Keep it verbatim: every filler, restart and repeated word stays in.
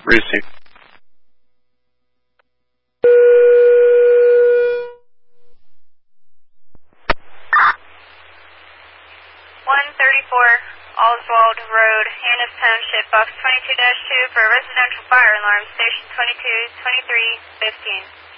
Receive. one thirty-four Oswald Road, Hannah Township, box twenty-two dash two for residential fire alarm, station twenty-two twenty-three fifteen.